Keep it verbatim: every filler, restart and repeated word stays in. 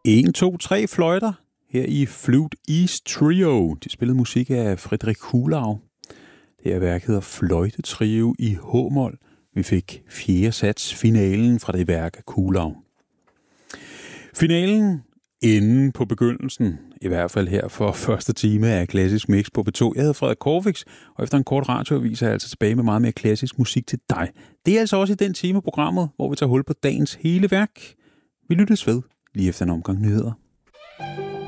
en, to, tre fløjter her i Flute East Trio. De spillede musik af Frederik Kuhlau. Det her værk hedder Fløjtetrio i H-mol. Vi fik fjerde sats, finalen fra det værk af Kuhlau. Finalen inden på begyndelsen, i hvert fald her for første time af Klassisk Mix på B to. Jeg hedder Frederik Korvix, og efter en kort radioavis er jeg altså tilbage med meget mere klassisk musik til dig. Det er altså også i den time af programmet, hvor vi tager hul på dagens hele værk. Vi lyttes ved lige efter en omgang nyheder.